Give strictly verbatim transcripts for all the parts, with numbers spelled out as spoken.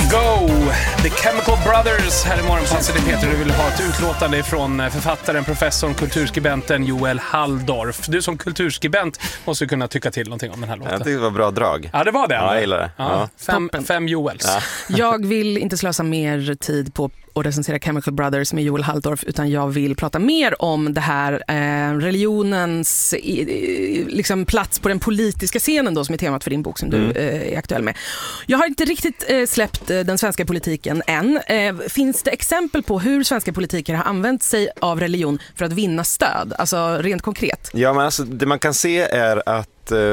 Go! The Chemical Brothers här i morgonpasset. Det Peter, du vill ha ett utlåtande från författaren, professorn, kulturskribenten Joel Halldorf. Du som kulturskribent måste kunna tycka till någonting om den här låten. Jag tyckte det var bra drag. Ja, det var det. Ja, jag gillar det. Ja. Ja. Fem, fem Joels. Ja. Jag vill inte slösa mer tid på att recensera Chemical Brothers med Joel Halldorf, utan jag vill prata mer om det här eh, religionens eh, liksom plats på den politiska scenen då, som är temat för din bok som mm. du eh, är aktuell med. Jag har inte riktigt eh, släppt eh, den svenska politiken än. Eh, finns det exempel på hur svenska politiker har använt sig av religion för att vinna stöd? Alltså rent konkret. Ja, men alltså, det man kan se är att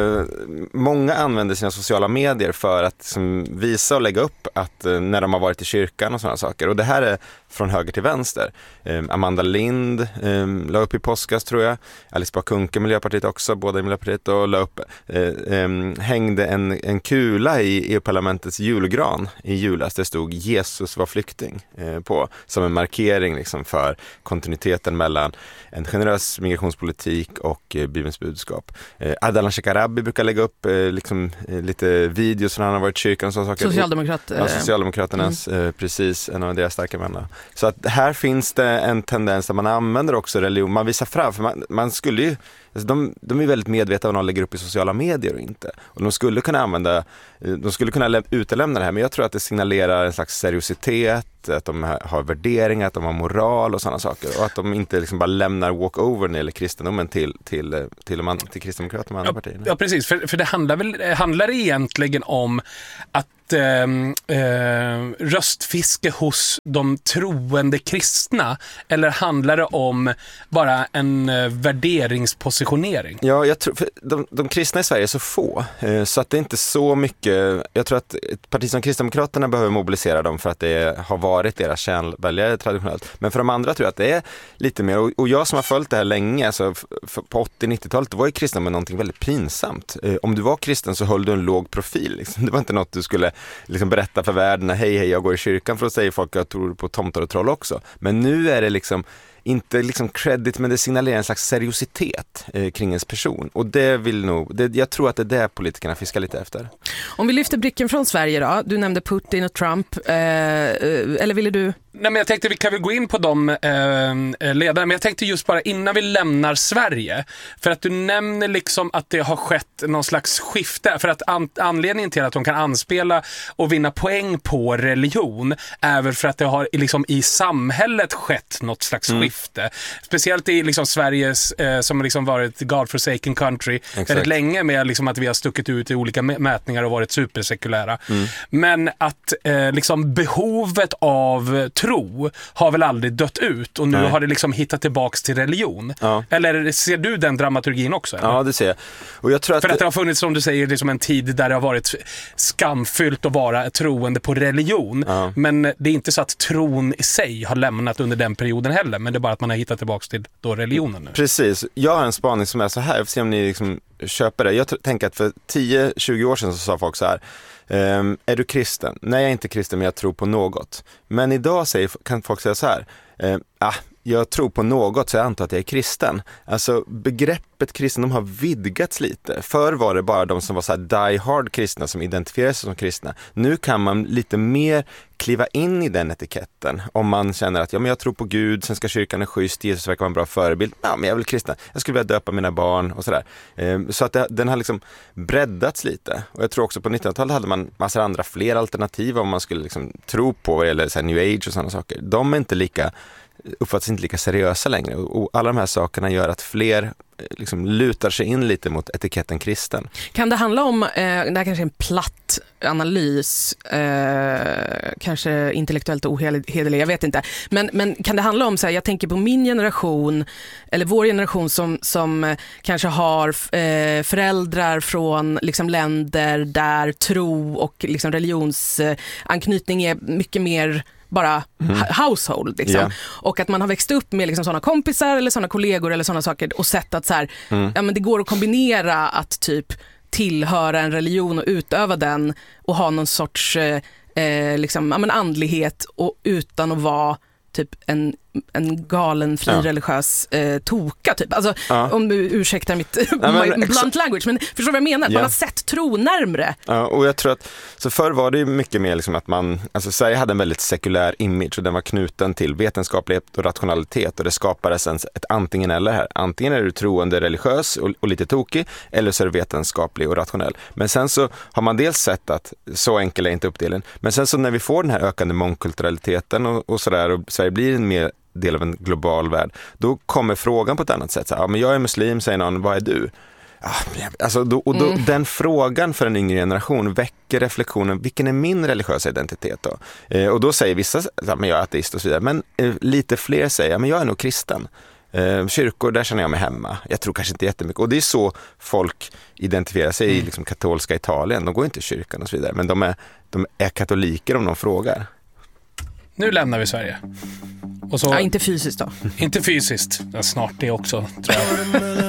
många använder sina sociala medier för att som, visa och lägga upp att uh, när de har varit i kyrkan och sådana saker. Och det här är från höger till vänster. Um, Amanda Lind um, la upp i påskas, tror jag. Alice Bah Kuhnke, Miljöpartiet också, båda i Miljöpartiet, och la upp, uh, um, hängde en, en kula i E U-parlamentets julgran i julas. Det stod Jesus var flykting uh, på, som en markering liksom, för kontinuiteten mellan en generös migrationspolitik och uh, Bibelns budskap. Uh, Ardalan Shekarabi brukar lägga upp eh, liksom, eh, lite videos när han har varit i kyrkan och sådana saker. Socialdemokrat, ja, Socialdemokraternas, mm. eh, precis, en av deras starka vänner. Så att här finns det en tendens där man använder också religion. Man visar fram, för man, man skulle ju, alltså de, de är väldigt medvetna om vad de lägger upp i sociala medier och inte. Och de skulle kunna använda, de skulle kunna lä- utelämna det här, men jag tror att det signalerar en slags seriositet, att de har värderingar, att de har moral och sådana saker, och att de inte liksom bara lämnar walkover när det gäller kristendomen till, till, till, till, till Kristdemokraterna och andra ja, partierna. Ja, precis. För, för det handlar väl handlar egentligen om att eh, eh, röstfiske hos de troende kristna, eller handlar det om bara en eh, värderingspositionering? Ja, jag tror, för de, de kristna i Sverige är så få, eh, så att det är inte så mycket. Jag tror att ett parti som Kristdemokraterna behöver mobilisera dem för att det har varit deras kärnväljare traditionellt. Men för de andra tror jag att det är lite mer, och, och jag som har följt det här länge, alltså f- på åttio-nittiotalet, då var ju kristna med någonting väldigt pinsamt. Eh, om du var kristen så höll du en låg profil. Liksom. Det var inte något du skulle liksom berätta för världen, hej hej jag går i kyrkan, för att säga folk att jag tror på tomtar och troll också. Men nu är det liksom inte liksom credit, men det signalerar en slags seriositet eh, kring ens person. Och det vill nog, det, jag tror att det är det politikerna fiskar lite efter. Om vi lyfter blicken från Sverige då, du nämnde Putin och Trump, eh, eller ville du? Nej, men jag tänkte vi kan väl gå in på de eh, ledarna, men jag tänkte just bara innan vi lämnar Sverige, för att du nämner liksom att det har skett någon slags skifte, för att an- anledningen till att de kan anspela och vinna poäng på religion är väl för att det har liksom i samhället skett något slags mm. skifte. Speciellt i liksom Sveriges eh, som liksom varit God-forsaken country Exakt. väldigt länge, med liksom att vi har stuckit ut i olika mätningar och varit supersekulära. Mm. Men att eh, liksom behovet av tro har väl aldrig dött ut, och nu Nej. har det liksom hittat tillbaks till religion. Ja. Eller ser du den dramaturgin också? Eller? Ja, det ser jag. Och jag tror att För att det... det har funnits, som du säger, liksom en tid där det har varit skamfyllt att vara troende på religion. Ja. Men det är inte så att tron i sig har lämnat under den perioden heller, men det är bara att man har hittat tillbaks till då religionen nu. Precis. Jag har en spaning som är så här, för att se om ni liksom köper det. Jag t- tänker att för tio tjugo år sedan så sa folk så här: Um, är du kristen? Nej, jag är inte kristen, men jag tror på något. Men idag säger, kan folk säga så här: um, ah, jag tror på något, så jag antar att jag är kristen. Alltså begreppet kristendom har vidgats lite. Förr var det bara de som var så här die hard kristna som identifierade sig som kristna. Nu kan man lite mer kliva in i den etiketten om man känner att ja, men jag tror på Gud, sen ska kyrkan är schysst, Jesus verkar vara en bra förebild. Ja, men jag är väl kristen. Jag skulle vilja döpa mina barn och sådär. Um, så att det, den har liksom breddats lite. Och jag tror också på nittonhundratalet hade man massor andra fler alternativ om man skulle liksom tro på vad gäller så här new age och sådana saker. De är inte lika uppfattas inte lika seriösa längre, och alla de här sakerna gör att fler liksom lutar sig in lite mot etiketten kristen. Kan det handla om, eh, det här kanske är en platt analys, eh, kanske intellektuellt ohederlig, jag vet inte, men, men kan det handla om så här, jag tänker på min generation eller vår generation som, som kanske har eh, föräldrar från liksom länder där tro och liksom religionsanknytning är mycket mer bara mm. household liksom. Yeah. Och att man har växt upp med liksom sådana kompisar eller sådana kollegor eller sådana saker och sett att så här, mm. ja, men det går att kombinera att typ tillhöra en religion och utöva den och ha någon sorts eh, liksom, ja, men andlighet och utan att vara typ en en galen frireligiös eh, toka typ. Alltså, ja. om du ursäktar mitt ja, men, blunt language, men förstår vad jag menar? Att ja. man har sett tro närmre. Ja, och jag tror att, så förr var det ju mycket mer liksom att man, alltså Sverige hade en väldigt sekulär image och den var knuten till vetenskaplighet och rationalitet och det skapades en, ett antingen eller här. Antingen är du troende religiös och, och lite tokig eller så är du vetenskaplig och rationell. Men sen så har man dels sett att så enkel är inte uppdelningen. Men sen så när vi får den här ökande mångkulturaliteten och, och sådär och Sverige blir en mer del av en global värld, då kommer frågan på ett annat sätt. Så här, ja, men jag är muslim, säger någon, vad är du? Ja, alltså då, och då, mm. den frågan för en yngre generation väcker reflektionen, vilken är min religiösa identitet då? Eh, och då säger vissa, ja, men jag är ateist och så vidare, men eh, lite fler säger, ja, men jag är nog kristen. Eh, kyrkor, där känner jag mig hemma. Jag tror kanske inte jättemycket. Och det är så folk identifierar sig mm. i liksom, katolska Italien. De går inte i kyrkan och så vidare, men de är, de är katoliker om de frågar. Nu lämnar vi Sverige. Och så, ja, inte fysiskt då. Inte fysiskt. Ja, snart det också, tror jag.